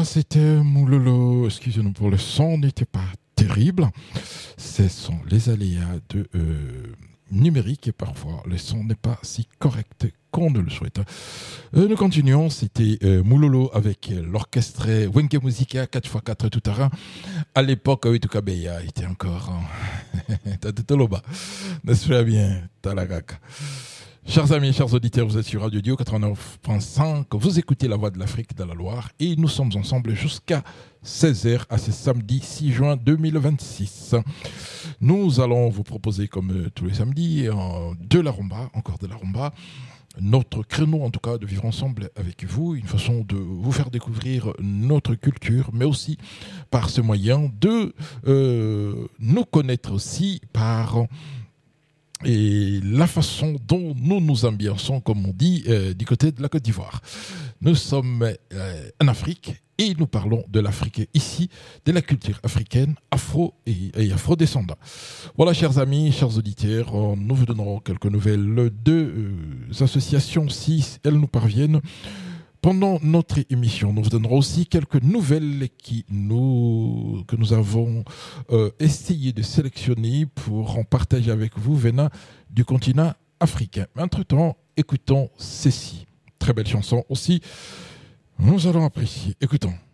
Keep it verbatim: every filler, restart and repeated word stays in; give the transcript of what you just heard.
c'était Moulolo. Excusez-nous pour le son, n'était pas terrible. Ce sont les aléas de euh, numérique et parfois le son n'est pas si correct qu'on ne le souhaite. Euh, nous continuons, c'était euh, Moulolo avec l'orchestre Wenge Musica quatre par quatre tout terrain. À l'époque, oui, tout Kabeya était encore Tatotoloba. N'est-ce pas bien, Talagaka. Chers amis, chers auditeurs, vous êtes sur Radio Dio quatre-vingt-neuf virgule cinq, vous écoutez La Voix de l'Afrique dans la Loire et nous sommes ensemble jusqu'à seize heures à ce samedi six juin deux mille vingt-six. Nous allons vous proposer, comme euh, tous les samedis, euh, de la rumba, encore de la rumba, notre créneau en tout cas de vivre ensemble avec vous, une façon de vous faire découvrir notre culture, mais aussi par ce moyen de euh, nous connaître aussi par... et la façon dont nous nous ambiançons, comme on dit, euh, du côté de la Côte d'Ivoire. Nous sommes euh, en Afrique et nous parlons de l'Afrique ici, de la culture africaine, afro et, et afro-descendant. Voilà, chers amis, chers auditeurs, nous vous donnerons quelques nouvelles de euh, associations si elles nous parviennent. Pendant notre émission, nous vous donnerons aussi quelques nouvelles qui nous, que nous avons euh, essayé de sélectionner pour en partager avec vous venant du continent africain. Entre-temps, écoutons ceci. Très belle chanson aussi. Nous allons apprécier. Écoutons.